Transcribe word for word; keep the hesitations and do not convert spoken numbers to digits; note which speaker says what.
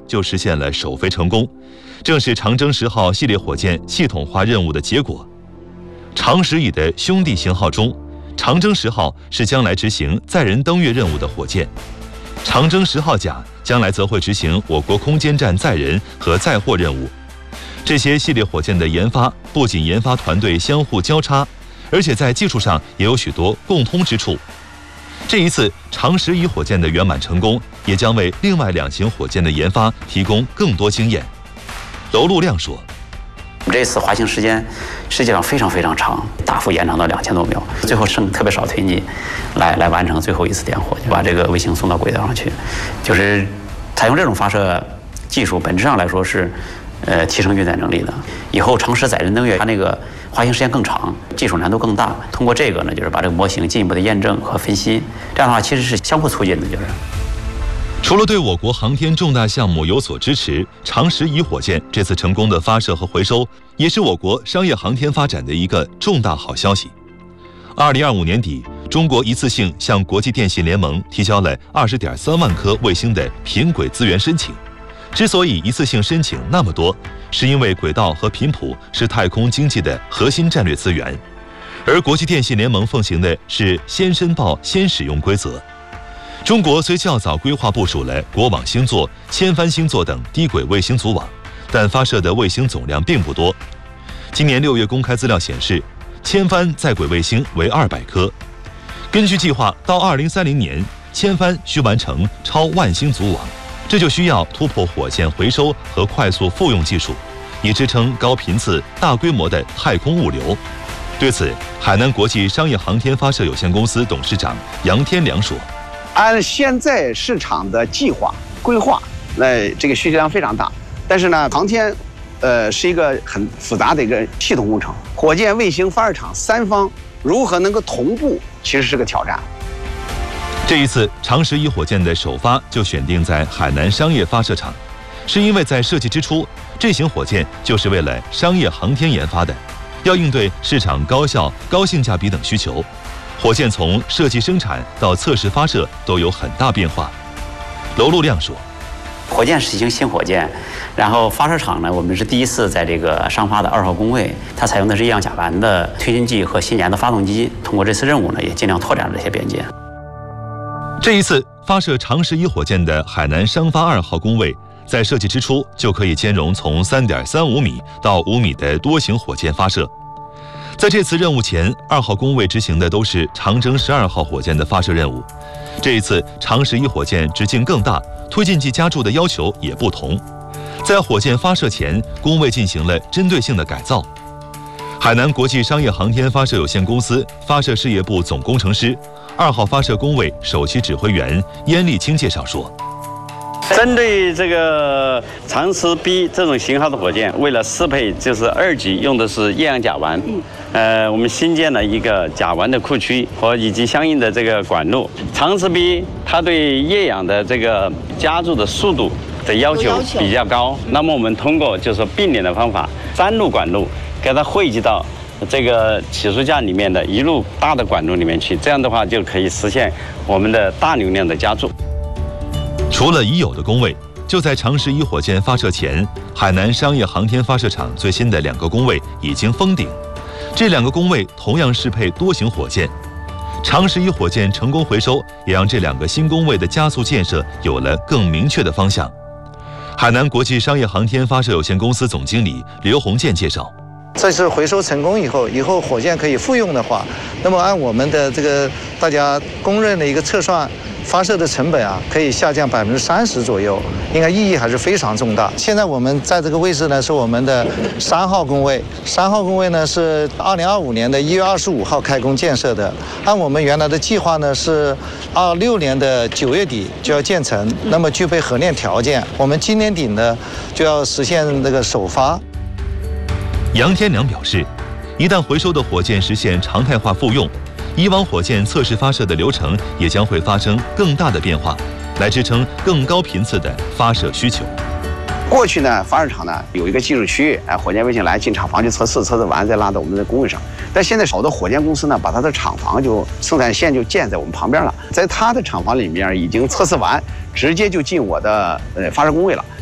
Speaker 1: 就实现了首飞成功，正是长征十号系列火箭系统化任务的结果。长十乙的兄弟型号中，长征十号是将来执行载人登月任务的火箭，长征十号甲将来则会执行我国空间站载人和载货任务。这些系列火箭的研发不仅研发团队相互交叉，而且在技术上也有许多共通之处。这一次长十乙火箭的圆满成功，也将为另外两型火箭的研发提供更多经验。娄禄亮说：“
Speaker 2: 我们这次滑行时间实际上非常非常长，大幅延长到两千多秒，最后剩特别少推进来来完成最后一次点火，把这个卫星送到轨道上去。就是采用这种发射技术，本质上来说是呃提升运载能力的。以后长十载人登月，它那个滑行时间更长，技术难度更大。通过这个呢，就是把这个模型进一步的验证和分析，这样的话其实是相互促进的，就是。”
Speaker 1: 除了对我国航天重大项目有所支持，长十乙火箭这次成功的发射和回收，也是我国商业航天发展的一个重大好消息。二零二五年底，中国一次性向国际电信联盟提交了二十点三万颗卫星的频轨资源申请。之所以一次性申请那么多，是因为轨道和频谱是太空经济的核心战略资源，而国际电信联盟奉行的是先申报先使用规则。中国虽较早规划部署了国网星座、千帆星座等低轨卫星组网，但发射的卫星总量并不多。今年六月公开资料显示，千帆在轨卫星为二百颗。根据计划，到二零三零年，千帆需完成超万星组网，这就需要突破火箭回收和快速复用技术，以支撑高频次、大规模的太空物流。对此，海南国际商业航天发射有限公司董事长杨天良说：“
Speaker 3: 按现在市场的计划规划，那这个需求量非常大。但是呢，航天，呃，是一个很复杂的一个系统工程。火箭、卫星、发射场三方如何能够同步，其实是个挑战。”
Speaker 1: 这一次长十乙火箭的首发就选定在海南商业发射场，是因为在设计之初，这型火箭就是为了商业航天研发的，要应对市场高效、高性价比等需求。火箭从设计生产到测试发射都有很大变化。娄禄亮说：“
Speaker 2: 火箭是一型新火箭，然后发射场呢，我们是第一次在这个商发的二号工位，它采用的是液氧甲烷的推进剂和新研的发动机。通过这次任务呢，也尽量拓展了这些边界。”
Speaker 1: 这一次发射长十乙火箭的海南商发二号工位，在设计之初就可以兼容从 三点三五米到五米的多型火箭发射。在这次任务前，二号工位执行的都是长征十二号火箭的发射任务。这一次长十乙火箭直径更大，推进剂加注的要求也不同。在火箭发射前，工位进行了针对性的改造。海南国际商业航天发射有限公司发射事业部总工程师、二号发射工位首席指挥员燕立清介绍说：“
Speaker 4: 针对这个长十 B 这种型号的火箭，为了适配就是二级用的是液氧甲烷，呃，我们新建了一个甲烷的库区和以及相应的这个管路。长十 B 它对液氧的这个加注的速度的要求比较高，那么我们通过就是说并联的方法，三路管路给它汇集到这个起输架里面的一路大的管路里面去，这样的话就可以实现我们的大流量的加注。”
Speaker 1: 除了已有的工位，就在长十乙火箭发射前，海南商业航天发射场最新的两个工位已经封顶。这两个工位同样适配多型火箭。长十乙火箭成功回收，也让这两个新工位的加速建设有了更明确的方向。海南国际商业航天发射有限公司总经理刘洪建介绍：“
Speaker 5: 这次回收成功以后，以后火箭可以复用的话，那么按我们的这个大家公认的一个测算，发射的成本啊，可以下降百分之三十左右，应该意义还是非常重大。现在我们在这个位置呢，是我们的三号工位，三号工位呢是二零二五年的一月二十五号开工建设的，按我们原来的计划呢是二六年的九月底就要建成，那么具备核炼条件，我们今年底呢就要实现这个首发。”
Speaker 1: 杨天良表示，一旦回收的火箭实现常态化复用，以往火箭测试发射的流程也将会发生更大的变化，来支撑更高频次的发射需求。
Speaker 3: 过去呢，发射场呢有一个技术区域，哎，火箭卫星来进厂房去测试，测试完再拉到我们的工位上。但现在好多火箭公司呢，把它的厂房就生产线就建在我们旁边了，在它的厂房里面已经测试完，直接就进我的呃发射工位了。